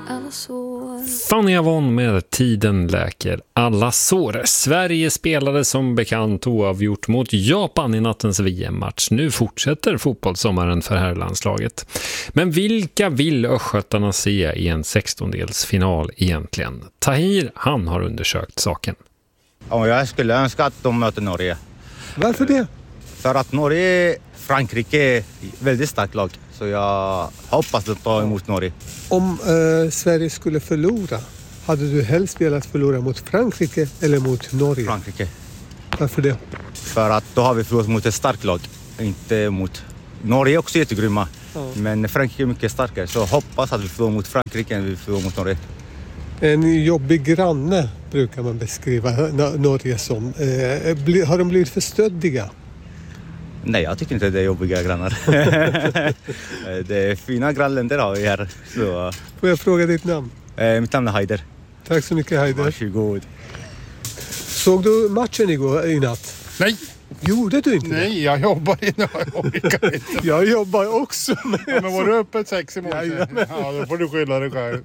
alla sår. Fanny Avon med Tiden läker alla sår. Sverige spelade som bekant oavgjort mot Japan i nattens VM-match. Nu fortsätter fotbollssommaren för herrlandslaget. Men vilka vill östgötarna se i en 16-delsfinal egentligen? Tahir, han har undersökt saken. Ja, jag skulle önska att de möter Norge. Varför det? För att Norge, Frankrike är väldigt starkt lag. Så jag hoppas att de tar emot Norge. Om Sverige skulle förlora, hade du helst velat förlora mot Frankrike eller mot Norge? Frankrike. Varför det? För att då har vi förlorat mot ett starkt lag. Inte mot Norge är också jättegrymma. Ja. Men Frankrike är mycket starkare. Så hoppas att vi förlorar mot Frankrike än vi förlorar mot Norge. En jobbig granne brukar man beskriva Norge som. Har de blivit för stöddiga? Nej, jag tycker inte det är jobbiga grannar. Det är fina grannländer har vi här. Så. Får jag fråga ditt namn? Mitt namn är Haider. Tack så mycket, Haider. Varsågod. Såg du matchen i natt? Nej. Gjorde du inte? Nej, jag jobbar inte. Jag jobbar också. Men var du uppe 6 i morgon? Ja, då får du skylla dig själv.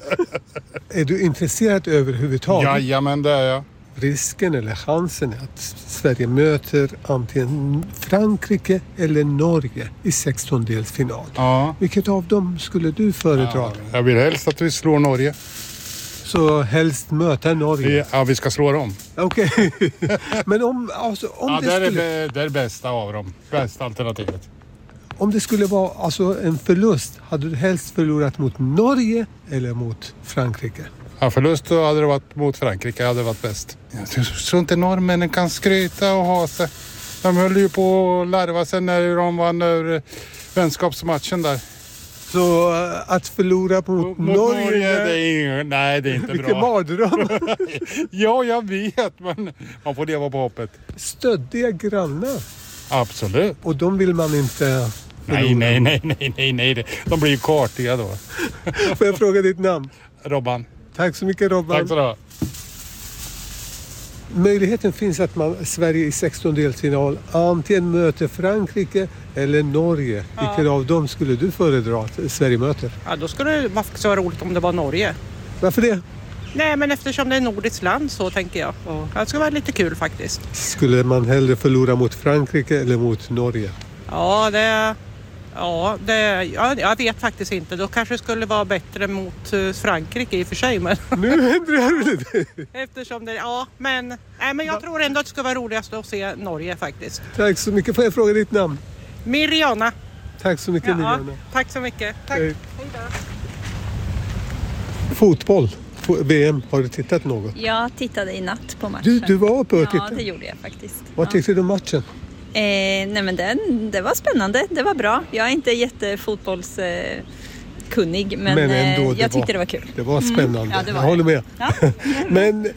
Är du intresserad överhuvudtaget? Jajamän, det är jag. Risken eller chansen är att Sverige möter antingen Frankrike eller Norge i 16-delsfinal. Ja. Vilket av dem skulle du föredra? Ja, jag vill helst att vi slår Norge. Så helst möta Norge? Ja, vi ska slå dem. Okej. Men om det är det bästa av dem. Bästa alternativet. Om det skulle vara en förlust, hade du helst förlorat mot Norge eller mot Frankrike? Ja, förlust då hade det varit mot Frankrike, hade varit bäst. Jag tror inte norrmännen kan skryta och ha sig. De höll ju på att larva sig när de vann över vänskapsmatchen där. Så att förlora mot Norge nej, det är inte bra. Vilken mardröm. Ja, jag vet, men man får leva på hoppet. Stöddiga grannar. Absolut. Och de vill man inte förlora. Nej. De blir ju kartiga då. Får jag fråga ditt namn? Robban. Tack så mycket, Robban. Tack så du. Möjligheten finns att Sverige i 16-delsfinal antingen möter Frankrike eller Norge. Ja. Vilken av dem skulle du föredra att Sverige möter? Ja, då skulle det faktiskt vara roligt om det var Norge. Varför det? Nej, men eftersom det är nordiskt land så tänker jag. Ja. Det skulle vara lite kul faktiskt. Skulle man hellre förlora mot Frankrike eller mot Norge? Jag vet faktiskt inte. Då kanske det skulle vara bättre mot Frankrike i och för sig. Men nu händer det. Eftersom det, men jag tror ändå att det ska vara roligast att se Norge faktiskt. Tack så mycket. Får jag fråga ditt namn? Mirjana. Tack så mycket, Mirjana. Tack så mycket. Tack. Hej då. Fotboll. VM, har du tittat något? Jag tittade i natt på matchen. Du var uppe och tittade? Ja, det gjorde jag faktiskt. Vad tyckte du om matchen? Det var spännande, det var bra. Jag är inte jättefotbollskunnig, men ändå, jag tyckte det var kul. Det var spännande, Ja, det var jag håller med. Ja. Men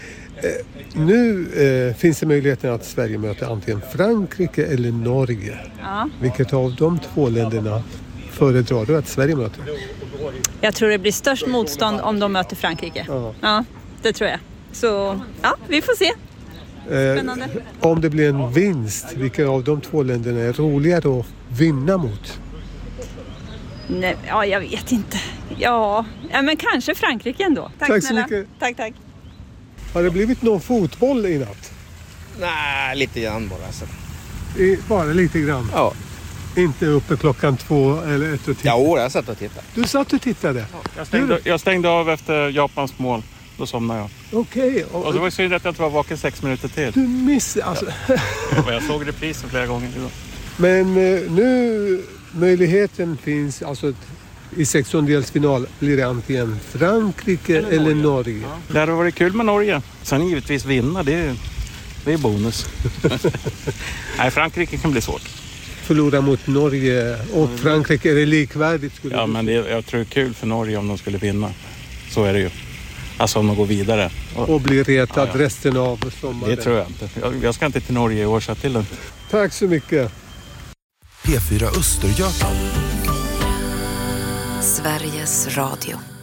nu finns det möjligheten att Sverige möter antingen Frankrike eller Norge. Ja. Vilket av de två länderna föredrar du att Sverige möter? Jag tror det blir störst motstånd om de möter Frankrike. Ja, det tror jag. Så vi får se. Spännande. Om det blir en vinst, vilka av de två länderna är roligare att vinna mot? Nej, jag vet inte. Ja, men kanske Frankrike ändå. Tack så mycket. Tack. Har det blivit någon fotboll i natt? Nej, lite grann bara. Alltså. Bara lite grann? Ja. Inte uppe klockan 2 eller 1 och tittade? Ja, jag satt och tittade. Du satt och tittade? Ja, jag stängde av efter Japans mål. Då somnade jag. Okej. Och det var ju synd att jag inte var vaken 6 minuter till. Du missade alltså. Jag såg reprisen flera gånger idag. Men nu möjligheten finns alltså i 16-delsfinal blir det antingen Frankrike eller Norge. Ja. Det hade varit kul med Norge. Sen givetvis vinna, det är bonus. Nej, Frankrike kan bli svårt. Förlora mot Norge och Frankrike är det likvärdigt. Men jag tror det är kul för Norge om de skulle vinna. Så är det ju. Alltså om de går vidare. Och blir retad resten av sommaren. Det tror jag inte. Jag ska inte till Norge i år så till den. Tack så mycket. P4 Östergötland. Sveriges Radio.